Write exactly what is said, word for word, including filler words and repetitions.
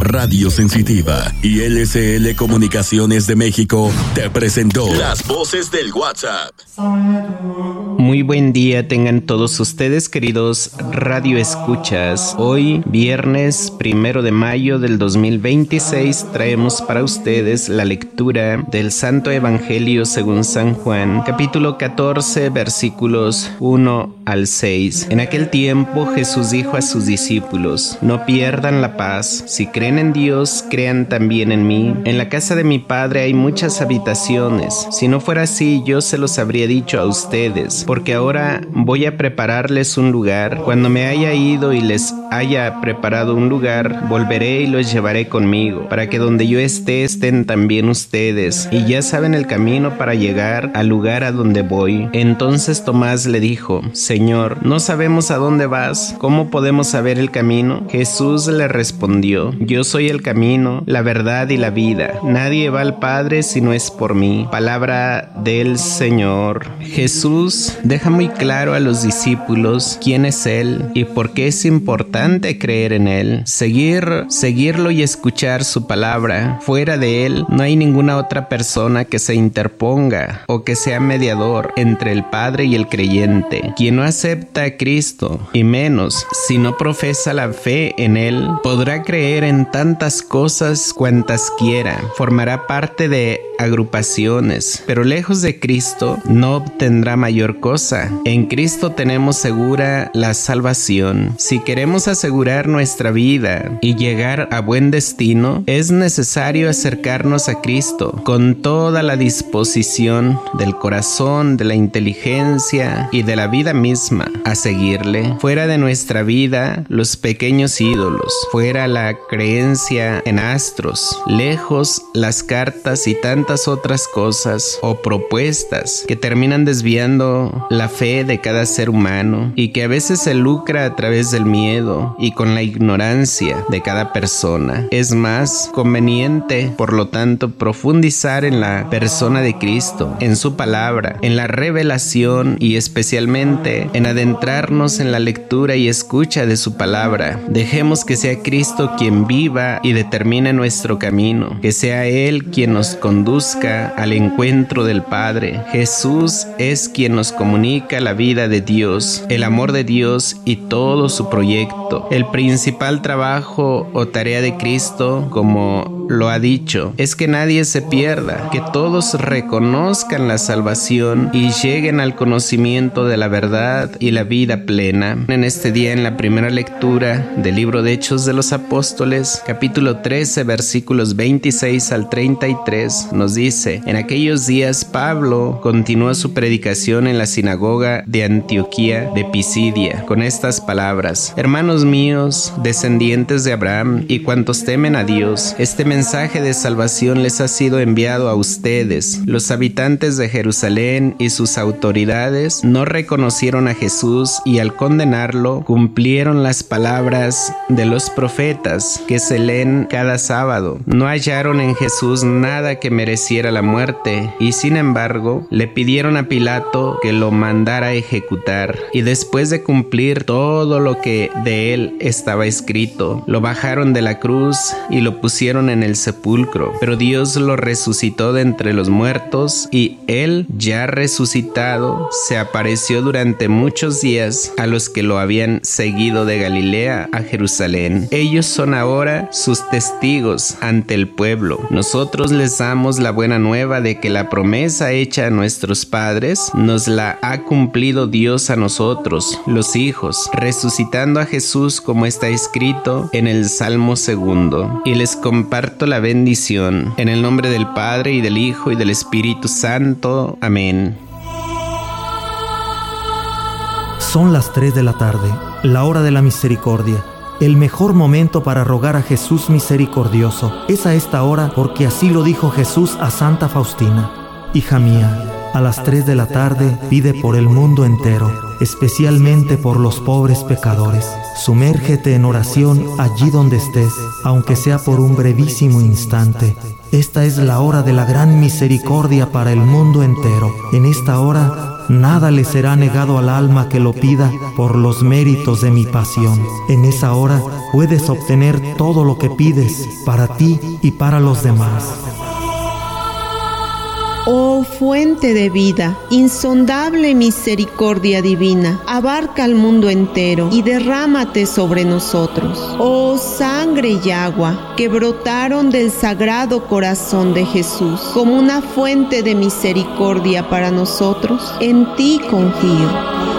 Radio Sensitiva y L S L Comunicaciones de México te presentó Las Voces del WhatsApp. Muy buen día tengan todos ustedes, queridos Radio Escuchas. Hoy, viernes primero de mayo del dos mil veintiséis, traemos para ustedes la lectura del Santo Evangelio según San Juan, capítulo catorce, versículos uno al seis. En aquel tiempo Jesús dijo a sus discípulos: no pierdan la paz. Si creen en Dios, crean también en mí. En la casa de mi Padre hay muchas habitaciones. Si no fuera así, yo se los habría dicho a ustedes, porque ahora voy a prepararles un lugar. Cuando me haya ido y les haya preparado un lugar, volveré y los llevaré conmigo, para que donde yo esté estén también ustedes, y ya saben el camino para llegar al lugar a donde voy. Entonces Tomás le dijo: Señor, no sabemos a dónde vas, ¿cómo podemos saber el camino? Jesús le respondió: yo soy el camino, la verdad y la vida. Nadie va al Padre si no es por mí. Palabra del Señor. Jesús deja muy claro a los discípulos quién es Él y por qué es importante creer en Él, seguir, seguirlo y escuchar su palabra. Fuera de Él no hay ninguna otra persona que se interponga o que sea mediador entre el Padre y el creyente. Quien no acepta a Cristo, y menos si no profesa la fe en Él, podrá creer en tantas cosas cuantas quiera, formará parte de agrupaciones, pero lejos de Cristo no obtendrá mayor cosa. En Cristo tenemos segura la salvación. Si queremos asegurar nuestra vida y llegar a buen destino, es necesario acercarnos a Cristo con toda la disposición del corazón, de la inteligencia y de la vida misma, a seguirle. Fuera de nuestra vida, los pequeños ídolos, fuera la creencia en astros, lejos las cartas y tantas otras cosas o propuestas que terminan desviando la fe de cada ser humano y que a veces se lucra a través del miedo y con la ignorancia de cada persona. Es más conveniente, por lo tanto, profundizar en la persona de Cristo, en su palabra, en la revelación y especialmente en adentrarnos en la lectura y escucha de su palabra. Dejemos que sea Cristo quien viva y determine nuestro camino, que sea Él quien nos conduzca al encuentro del Padre. Jesús es quien nos comunica la vida de Dios, el amor de Dios y todo su proyecto. El principal trabajo o tarea de Cristo, como lo ha dicho, es que nadie se pierda, que todos reconozcan la salvación y lleguen al conocimiento de la verdad y la vida plena. En este día, en la primera lectura del libro de Hechos de los Apóstoles, capítulo trece, versículos veintiséis al treinta y tres, nos dice: en aquellos días Pablo continuó su predicación en la sinagoga de Antioquía de Pisidia con estas palabras: hermanos míos, descendientes de Abraham y cuantos temen a Dios, este mensaje de salvación les ha sido enviado a ustedes. Los habitantes de Jerusalén y sus autoridades no reconocieron a Jesús y al condenarlo cumplieron las palabras de los profetas que se leen cada sábado. No hallaron en Jesús nada que mereciera la muerte y sin embargo le pidieron a Pilato que lo mandara a ejecutar, y después de cumplir todo lo que de él estaba escrito, lo bajaron de la cruz y lo pusieron en el sepulcro. Pero Dios lo resucitó de entre los muertos y él, ya resucitado, se apareció durante muchos días a los que lo habían seguido de Galilea a Jerusalén. Ellos son ahora sus testigos ante el pueblo. Nosotros les damos la buena nueva de que la promesa hecha a nuestros padres nos la ha cumplido Dios a nosotros, los hijos, resucitando a Jesús como está escrito en el Salmo segundo. Y les comparto la bendición en el nombre del Padre y del Hijo y del Espíritu Santo. Amén. Son las tres de la tarde, la hora de la misericordia. El mejor momento para rogar a Jesús misericordioso es a esta hora, porque así lo dijo Jesús a Santa Faustina: hija mía, a las tres de la tarde pide por el mundo entero. especialmente por los pobres pecadores. Sumérgete en oración allí donde estés, aunque sea por un brevísimo instante. Esta es la hora de la gran misericordia para el mundo entero. En esta hora, nada le será negado al alma que lo pida por los méritos de mi pasión. En esa hora puedes obtener todo lo que pides para ti y para los demás. Oh fuente de vida, insondable misericordia divina, abarca al mundo entero y derrámate sobre nosotros. Oh sangre y agua que brotaron del sagrado corazón de Jesús, como una fuente de misericordia para nosotros, en ti confío.